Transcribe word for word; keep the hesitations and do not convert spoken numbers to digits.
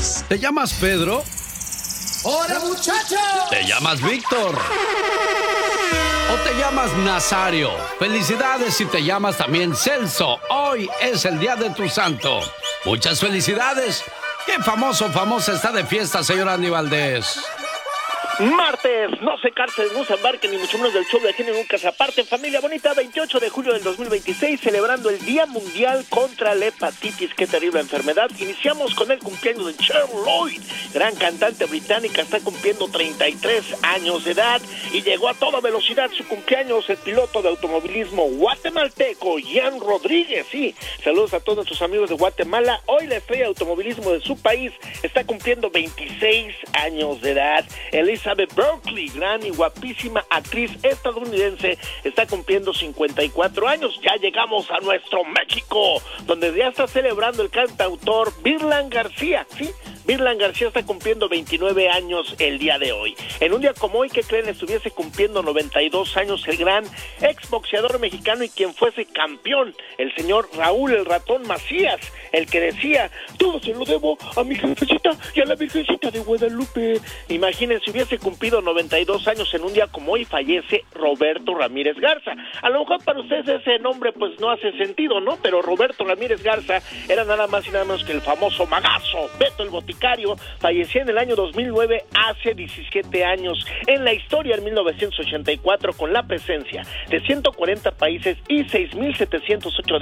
Deportes. ¿Te llamas Pedro? ¡Hola, muchachos! ¿Te llamas Víctor? ¿O te llamas Nazario? Felicidades si te llamas también Celso. Hoy es el día de tu santo. Muchas felicidades. ¿Qué famoso famosa está de fiesta, señor Andy Valdés? Martes, no se cárcel, no se embarquen, ni mucho menos del show de genio nunca se aparten. Familia bonita, veintiocho de julio del dos mil veintiséis, celebrando el Día Mundial contra la Hepatitis. Qué terrible enfermedad. Iniciamos con el cumpleaños de Cher Lloyd, gran cantante británica, está cumpliendo treinta y tres años de edad y llegó a toda velocidad su cumpleaños el piloto de automovilismo guatemalteco, Jan Rodríguez. Sí, saludos a todos nuestros amigos de Guatemala. Hoy la estrella de automovilismo de su país está cumpliendo veintiséis años de edad. Elizabeth Berkley, gran y guapísima actriz estadounidense, está cumpliendo cincuenta y cuatro años. Ya llegamos a nuestro México, donde ya está celebrando el cantautor Virlan García, ¿sí? Virlan García está cumpliendo veintinueve años el día de hoy. En un día como hoy, ¿qué creen? Estuviese cumpliendo noventa y dos años el gran exboxeador mexicano y quien fuese campeón, el señor Raúl el Ratón Macías, el que decía, todo se lo debo a mi jefecita y a la Virgencita de Guadalupe. Imagínense, hubiese cumplido noventa y dos años en un día como hoy, fallece Roberto Ramírez Garza. A lo mejor para ustedes ese nombre pues no hace sentido, ¿no? Pero Roberto Ramírez Garza era nada más y nada menos que el famoso magazo Beto el Boticario. Falleció en el año dos mil nueve, hace diecisiete años. En la historia, en mil novecientos ochenta y cuatro, con la presencia de ciento cuarenta países y seis mil setecientos ocho